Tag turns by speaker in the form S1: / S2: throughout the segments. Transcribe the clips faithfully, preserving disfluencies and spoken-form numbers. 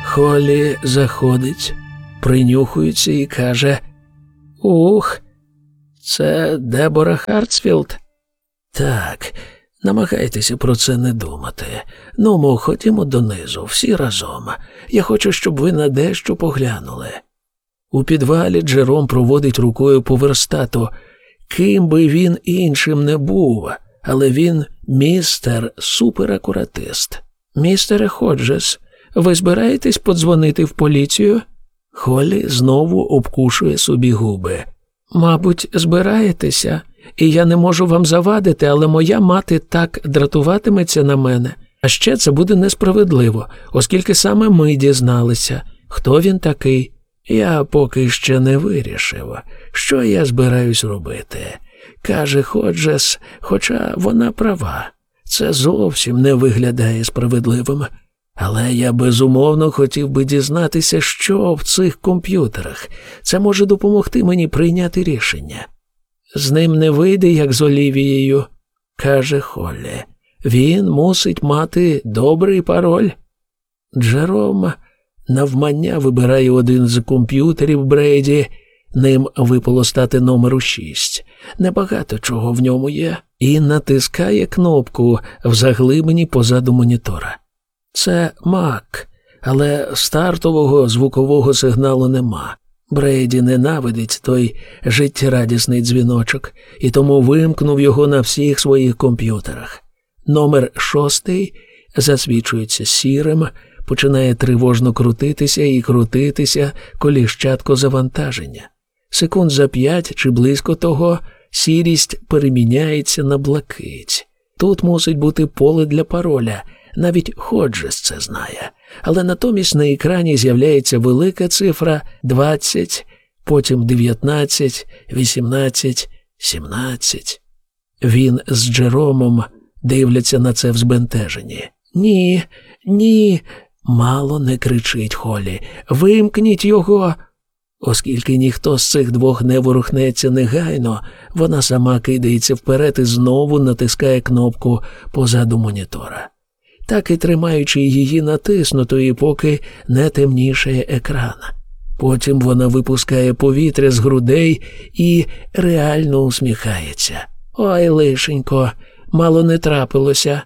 S1: Холлі заходить, принюхується і каже: «Ух, це Дебора Хартсфілд?» «Так, намагайтеся про це не думати. Ну, мо, ходімо донизу, всі разом. Я хочу, щоб ви на дещо поглянули». У підвалі Джером проводить рукою по верстату. Ким би він іншим не був, але він містер суперакуратист. «Містере Ходжес, ви збираєтесь подзвонити в поліцію?» Холлі знову обкушує собі губи. «Мабуть, збираєтеся, і я не можу вам завадити, але моя мати так дратуватиметься на мене. А ще це буде несправедливо, оскільки саме ми дізналися, хто він такий. Я поки ще не вирішив, що я збираюсь робити», – каже Ходжес, хоча вона права. Це зовсім не виглядає справедливим. Але я безумовно хотів би дізнатися, що в цих комп'ютерах. Це може допомогти мені прийняти рішення. «З ним не вийде, як з Олівією», – каже Холлі. «Він мусить мати добрий пароль». Джером навмання вибирає один з комп'ютерів Брейді, ним випало стати номеру шість. Небагато чого в ньому є. І натискає кнопку в заглибині позаду монітора. Це Мак, але стартового звукового сигналу нема. Брейді ненавидить той життєрадісний дзвіночок, і тому вимкнув його на всіх своїх комп'ютерах. Номер шостий засвічується сірим, починає тривожно крутитися і крутитися коліщатко завантаження. Секунд за п'ять чи близько того сірість переміняється на блакить. Тут мусить бути поле для пароля. Навіть Ходжес це знає. Але натомість на екрані з'являється велика цифра двадцять, потім дев'ятнадцять, вісімнадцять, сімнадцять. Він з Джеромом дивляться на це в збентеженні. «Ні, ні!» – мало не кричить Холлі. «Вимкніть його!» Оскільки ніхто з цих двох не ворухнеться негайно, вона сама кидається вперед і знову натискає кнопку позаду монітора. Так і тримаючи її натиснутою, поки не темнішає екран. Потім вона випускає повітря з грудей і реально усміхається. «Ой, лишенько, мало не трапилося».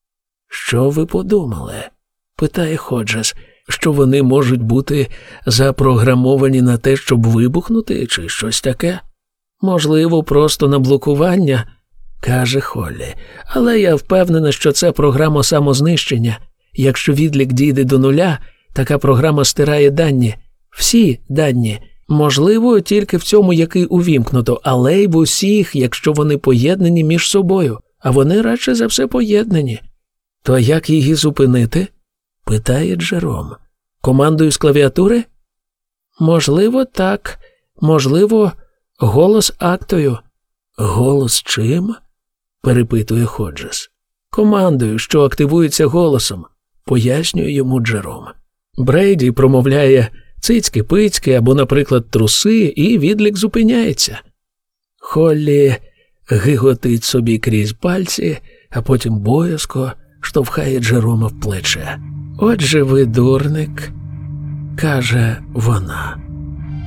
S1: «Що ви подумали?» – питає Ходжес. «Що вони можуть бути запрограмовані на те, щоб вибухнути, чи щось таке?» «Можливо, просто на блокування», – каже Холлі. «Але я впевнена, що це програма самознищення. Якщо відлік дійде до нуля, така програма стирає дані. Всі дані. Можливо, тільки в цьому, який увімкнуто, але й в усіх, якщо вони поєднані між собою. А вони радше за все поєднані». «То як її зупинити?» – питає Джером. «Командою з клавіатури?» «Можливо, так. Можливо, голос актою». «Голос чим?» – перепитує Ходжес. «Командою, що активується голосом», – пояснює йому Джером. Брейді промовляє «цицьки-пицьки» або, наприклад, «труси», і відлік зупиняється. Холлі гиготить собі крізь пальці, а потім боязко штовхає Джерома в плече. «Отже ви дурник», – каже вона.